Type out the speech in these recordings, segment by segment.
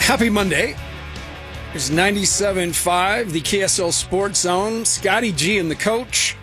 Happy Monday. It's 97.5, the KSL Sports Zone. Scotty G and the coach.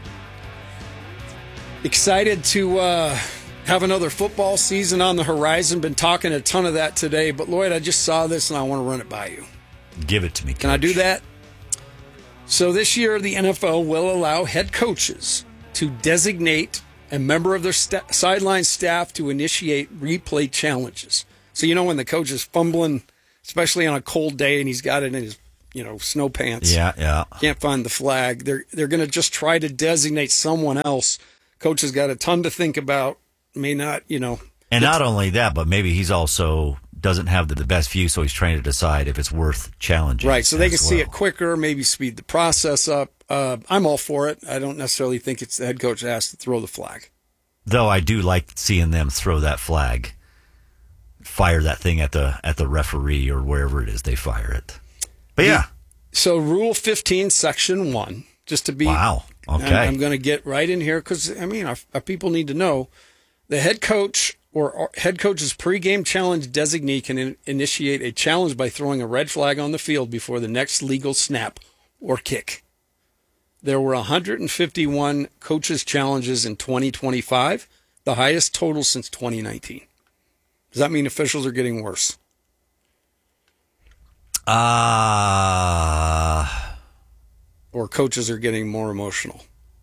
Excited to have another football season on the horizon. Been talking a ton of that today. But, Lloyd, I just saw this and I want to run it by you. Give it to me, coach. Can I do that? So this year, the NFL will allow head coaches to designate a member of their sideline staff to initiate replay challenges. So, you know, when the coach is fumbling, especially on a cold day, and he's got it in his, snow pants. Yeah. Can't find the flag. They're going to just try to designate someone else. Coach has got a ton to think about. May not, And not only that, but maybe he's also doesn't have the best view, so he's trying to decide if it's worth challenging. Right, so they can see it quicker, maybe speed the process up. I'm all for it. I don't necessarily think it's the head coach that has to throw the flag. Though I do like seeing them throw that flag, fire that thing at the referee or wherever it is they fire it. But yeah. So Rule 15, Section 1, just to be... Wow, okay. I'm going to get right in here because, our people need to know the head coach or head coach's pregame challenge designee can initiate a challenge by throwing a red flag on the field before the next legal snap or kick. There were 151 coaches' challenges in 2025, the highest total since 2019. Does that mean officials are getting worse? Or coaches are getting more emotional?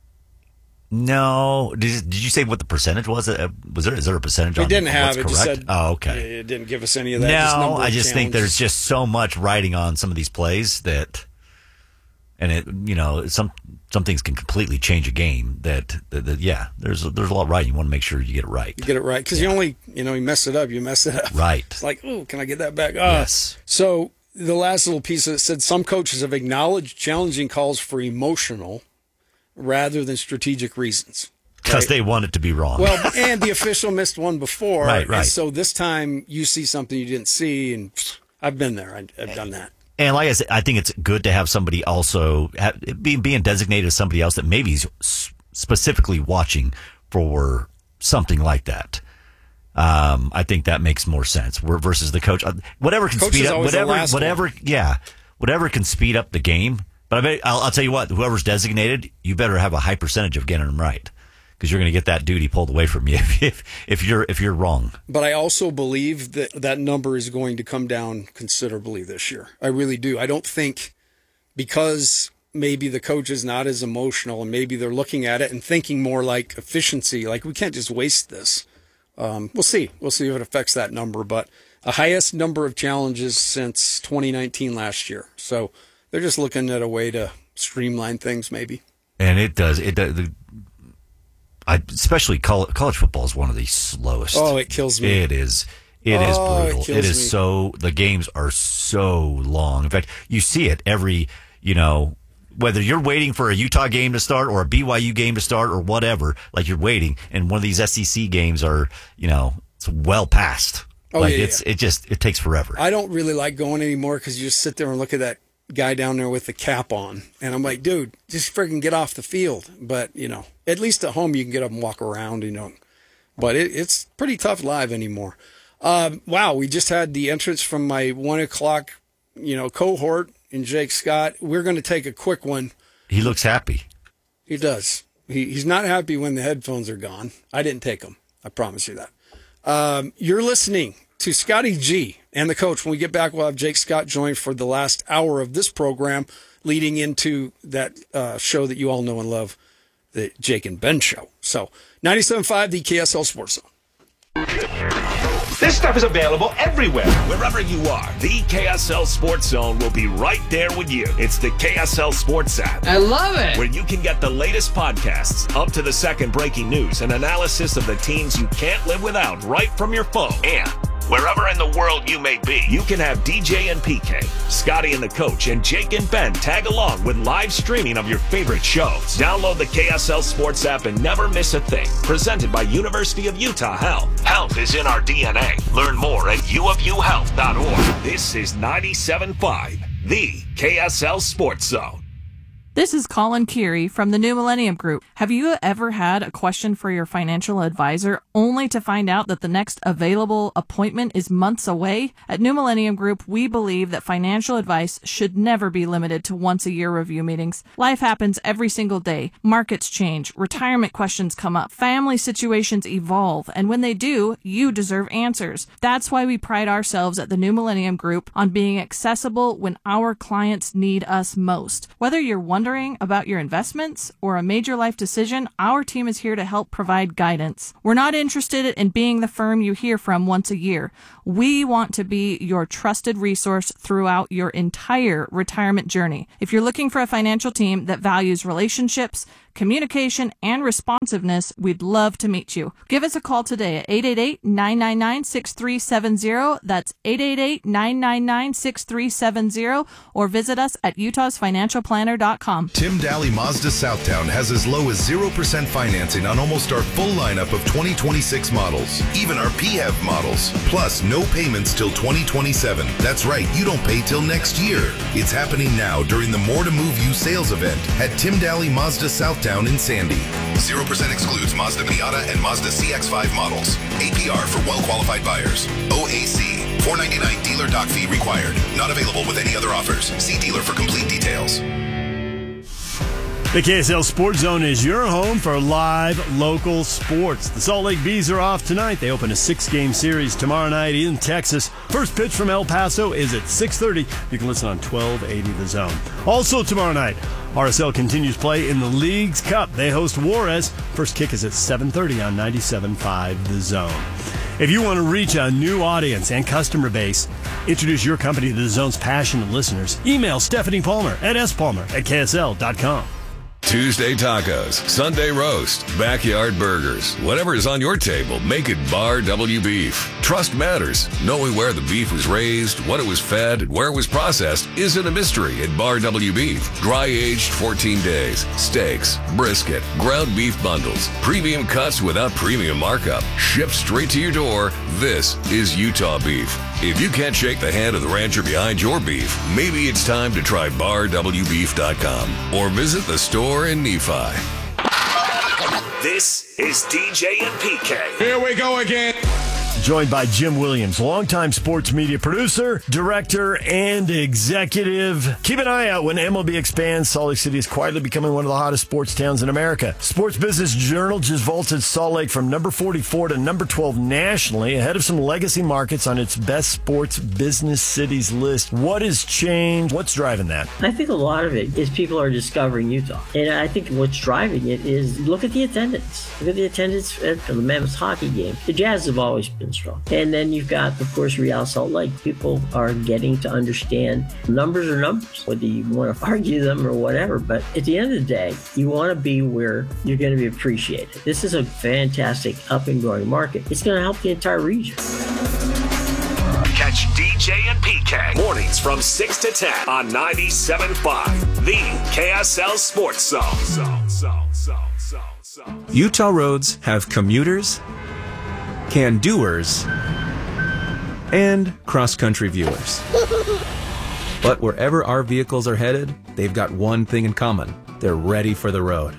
No. Did you say what the percentage was? Is there a percentage on it? Didn't have. It just said, okay. It didn't give us any of that. No, I just think there's just so much riding on some of these plays that, and some things can completely change a game. That there's a lot riding. You want to make sure you get it right. You get it right because you only you mess it up. You mess it up. Right. It's like, oh, can I get that back? Yes. So the last little piece of it said some coaches have acknowledged challenging calls for emotional rather than strategic reasons. Because they want it to be wrong. Well, and the official missed one before. Right. And so this time you see something you didn't see, and I've been there. I've done that. And like I said, I think it's good to have somebody also being designated as somebody else that maybe is specifically watching for something like that. I think that makes more sense versus the coach. Whatever can speed up, whatever can speed up the game. But I'll tell you what, whoever's designated, you better have a high percentage of getting them right, because you're going to get that duty pulled away from you if you're wrong. But I also believe that number is going to come down considerably this year. I really do. I don't think because maybe the coach is not as emotional and maybe they're looking at it and thinking more like efficiency, like we can't just waste this. We'll see. We'll see if it affects that number. But the highest number of challenges since 2019 last year. So they're just looking at a way to streamline things maybe. And it does. Especially college football is one of the slowest. Oh, it kills me. It is brutal. It is me. So, the games are so long. In fact, you see it every, whether you're waiting for a Utah game to start or a BYU game to start or whatever, like you're waiting, and one of these SEC games are, it's well past. Oh, like yeah. It takes forever. I don't really like going anymore because you just sit there and look at that guy down there with the cap on, and I'm like, dude, just freaking get off the field. But at least at home you can get up and walk around, but it's pretty tough live anymore. Wow, we just had the entrance from my 1 o'clock cohort in Jake Scott. We're going to take a quick one. He looks happy. He does. He's not happy when the headphones are gone. I didn't take them, I promise you that. You're listening to Scotty G and the coach. When we get back, we'll have Jake Scott join for the last hour of this program, leading into that show that you all know and love, the Jake and Ben Show. So, 97.5, the KSL Sports Zone. This stuff is available everywhere. Wherever you are, the KSL Sports Zone will be right there with you. It's the KSL Sports app. I love it. Where you can get the latest podcasts, up to the second breaking news, and analysis of the teams you can't live without right from your phone. And wherever in the world you may be, you can have DJ and PK, Scotty and the coach, and Jake and Ben tag along with live streaming of your favorite shows. Download the KSL Sports app and never miss a thing. Presented by University of Utah Health. Health is in our DNA. Learn more at uofuhealth.org. This is 97.5, the KSL Sports Zone. This is Colin Keary from the New Millennium Group. Have you ever had a question for your financial advisor only to find out that the next available appointment is months away? At New Millennium Group, we believe that financial advice should never be limited to once-a-year review meetings. Life happens every single day. Markets change, retirement questions come up, family situations evolve, and when they do, you deserve answers. That's why we pride ourselves at the New Millennium Group on being accessible when our clients need us most. Whether you're wondering about your investments or a major life decision, our team is here to help provide guidance. We're not interested in being the firm you hear from once a year. We want to be your trusted resource throughout your entire retirement journey. If you're looking for a financial team that values relationships, communication, and responsiveness, we'd love to meet you. Give us a call today at 888-999-6370. That's 888-999-6370, or visit us at utahsfinancialplanner.com. Tim Daly Mazda Southtown has as low as 0% financing on almost our full lineup of 2026 models, even our PHEV models, plus no payments till 2027. That's right, you don't pay till next year. It's happening now during the More to Move You sales event at Tim Daly Mazda Southtown in Sandy. 0% excludes Mazda Miata and Mazda CX-5 models. APR for well-qualified buyers. OAC. $499 dealer doc fee required. Not available with any other offers. See dealer for complete details. The KSL Sports Zone is your home for live local sports. The Salt Lake Bees are off tonight. They open a 6-game series tomorrow night in Texas. First pitch from El Paso is at 6:30. You can listen on 1280 The Zone. Also tomorrow night, RSL continues play in the League's Cup. They host Juarez. First kick is at 7:30 on 97.5 The Zone. If you want to reach a new audience and customer base, introduce your company to The Zone's passionate listeners, email Stephanie Palmer at spalmer@ksl.com. Tuesday tacos, Sunday roast, backyard burgers. Whatever is on your table, make it Bar W Beef. Trust matters. Knowing where the beef was raised, what it was fed, and where it was processed isn't a mystery at Bar W Beef. Dry aged 14 days, steaks, brisket, ground beef bundles, premium cuts without premium markup, shipped straight to your door. This is Utah beef. If you can't shake the hand of the rancher behind your beef, maybe it's time to try BarWBeef.com or visit the store in Nephi. This is DJ and PK. Here we go again. Joined by Jim Williams, longtime sports media producer, director, and executive. Keep an eye out when MLB expands. Salt Lake City is quietly becoming one of the hottest sports towns in America. Sports Business Journal just vaulted Salt Lake from number 44 to number 12 nationally, ahead of some legacy markets on its best sports business cities list. What has changed? What's driving that? I think a lot of it is people are discovering Utah. And I think what's driving it is look at the attendance. Look at the attendance at the Mammoth hockey game. The Jazz have always been strong. And then you've got, of course, Real Salt Lake. People are getting to understand numbers are numbers, whether you want to argue them or whatever. But at the end of the day, you want to be where you're going to be appreciated. This is a fantastic up and growing market. It's going to help the entire region. Catch DJ and PK mornings from 6 to 10 on 97.5, the KSL Sports Zone. Utah roads have commuters, can-doers, and cross-country viewers. But wherever our vehicles are headed, they've got one thing in common. They're ready for the road.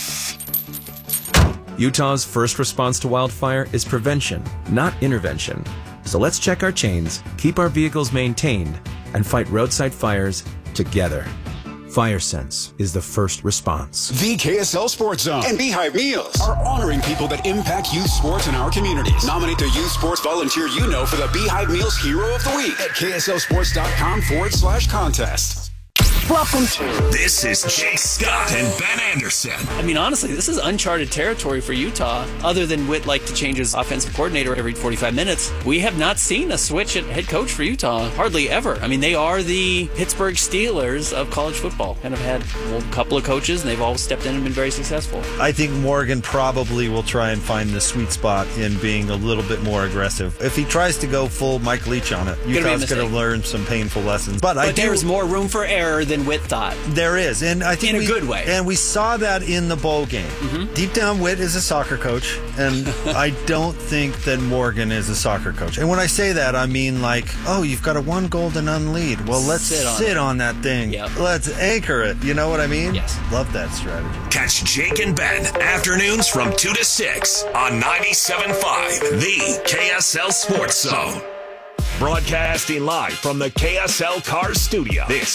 Utah's first response to wildfire is prevention, not intervention. So let's check our chains, keep our vehicles maintained, and fight roadside fires together. FireSense is the first response. The KSL Sports Zone and Beehive Meals are honoring people that impact youth sports in our communities. Nominate the youth sports volunteer you know for the Beehive Meals Hero of the Week at KSLSports.com/contest. Welcome to This is Jake Scott and Ben Anderson. I mean, honestly, this is uncharted territory for Utah. Other than Witt like to change his offensive coordinator every 45 minutes, we have not seen a switch at head coach for Utah. Hardly ever. I mean, they are the Pittsburgh Steelers of college football. Kind of had a couple of coaches, and they've all stepped in and been very successful. I think Morgan probably will try and find the sweet spot in being a little bit more aggressive. If he tries to go full Mike Leach on it, Utah's going to learn some painful lessons. But there's more room for error than than Witt thought. There is, and I think in a good way. And we saw that in the bowl game. Mm-hmm. Deep down, Witt is a soccer coach, and I don't think that Morgan is a soccer coach. And when I say that, I mean like, oh, you've got a 1-goal-to-none lead. Well, let's sit on that thing. Yep. Let's anchor it. You know what I mean? Yes. Love that strategy. Catch Jake and Ben afternoons from 2 to 6 on 97.5, the KSL Sports Zone. Broadcasting live from the KSL Cars Studio. This